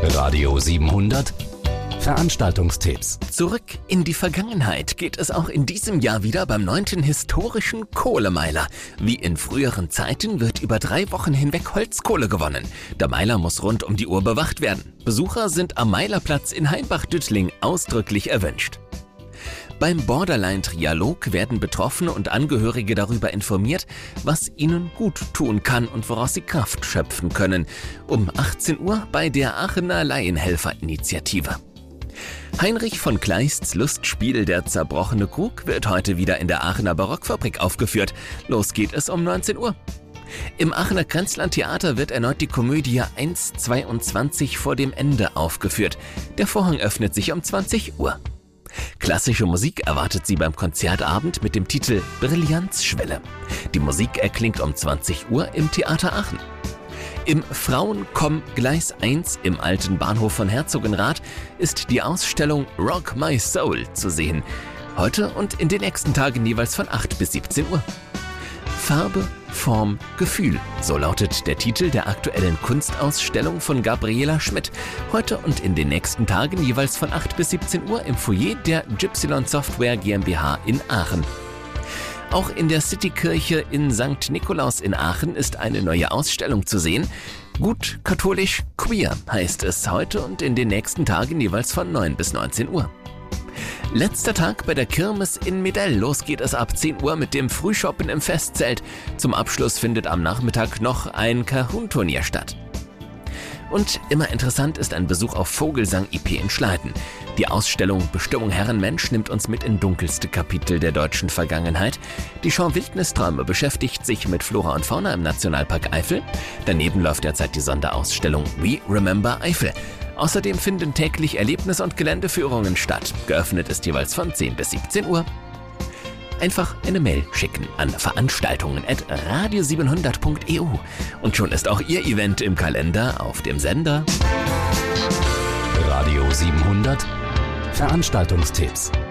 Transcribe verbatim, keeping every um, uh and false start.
Radio siebenhundert Veranstaltungstipps. Zurück in die Vergangenheit geht es auch in diesem Jahr wieder beim neunten historischen Kohlemeiler. Wie in früheren Zeiten wird über drei Wochen hinweg Holzkohle gewonnen. Der Meiler muss rund um die Uhr bewacht werden. Besucher sind am Meilerplatz in Heimbach-Düttling ausdrücklich erwünscht. Beim Borderline-Trialog werden Betroffene und Angehörige darüber informiert, was ihnen gut tun kann und woraus sie Kraft schöpfen können. Um achtzehn Uhr bei der Aachener Laienhelfer-Initiative. Heinrich von Kleists Lustspiel Der zerbrochene Krug wird heute wieder in der Aachener Barockfabrik aufgeführt. Los geht es um neunzehn Uhr. Im Aachener Grenzland-Theater wird erneut die Komödie eins zweiundzwanzig vor dem Ende aufgeführt. Der Vorhang öffnet sich um zwanzig Uhr. Klassische Musik erwartet Sie beim Konzertabend mit dem Titel Brillanzschwelle. Die Musik erklingt um zwanzig Uhr im Theater Aachen. Im Frauenkomm Gleis eins im alten Bahnhof von Herzogenrath ist die Ausstellung Rock My Soul zu sehen. Heute und in den nächsten Tagen jeweils von acht bis siebzehn Uhr. Farbe, Form, Gefühl, so lautet der Titel der aktuellen Kunstausstellung von Gabriela Schmidt. Heute und in den nächsten Tagen jeweils von acht bis siebzehn Uhr im Foyer der Gypsilon Software GmbH in Aachen. Auch in der Citykirche in Sankt Nikolaus in Aachen ist eine neue Ausstellung zu sehen. Gut katholisch queer heißt es heute und in den nächsten Tagen jeweils von neun bis neunzehn Uhr. Letzter Tag bei der Kirmes in Medell. Los geht es ab zehn Uhr mit dem Frühshoppen im Festzelt. Zum Abschluss findet am Nachmittag noch ein Kahun-Turnier statt. Und immer interessant ist ein Besuch auf Vogelsang I P in Schleiden. Die Ausstellung Bestimmung Herrenmensch nimmt uns mit in dunkelste Kapitel der deutschen Vergangenheit. Die Show Wildnisträume beschäftigt sich mit Flora und Fauna im Nationalpark Eifel. Daneben läuft derzeit die Sonderausstellung We Remember Eifel. Außerdem finden täglich Erlebnis- und Geländeführungen statt. Geöffnet ist jeweils von zehn bis siebzehn Uhr. Einfach eine Mail schicken an veranstaltungen at radio siebenhundert punkt e u und schon ist auch Ihr Event im Kalender auf dem Sender. Radio siebenhundert Veranstaltungstipps.